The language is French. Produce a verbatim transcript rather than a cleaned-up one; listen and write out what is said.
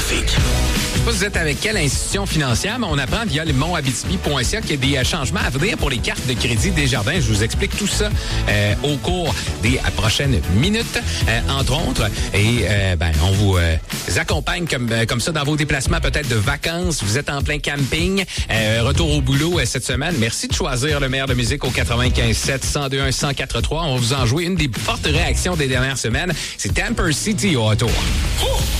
trafic. Je sais pas si vous êtes avec quelle institution financière, mais on apprend via le mont abitibi point c a qu'il y a des changements à venir pour les cartes de crédit Desjardins. Je vous explique tout ça euh, au cours des prochaines minutes, euh, entre autres. Et euh, ben, on vous euh, accompagne comme, euh, comme ça dans vos déplacements peut-être de vacances. Vous êtes en plein camping. Euh, retour au boulot euh, cette semaine. Merci de choisir le meilleur de musique au quatre-vingt-quinze sept, cent deux un, cent quatre trois. On va vous en jouer une des fortes réactions des dernières semaines. C'est Tamper City au retour.